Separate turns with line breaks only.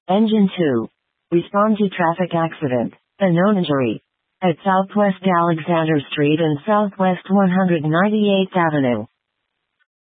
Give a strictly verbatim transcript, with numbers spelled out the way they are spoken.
Engine two. Respond to traffic accident. A known injury. At Southwest Alexander Street and Southwest one hundred ninety-eighth Avenue.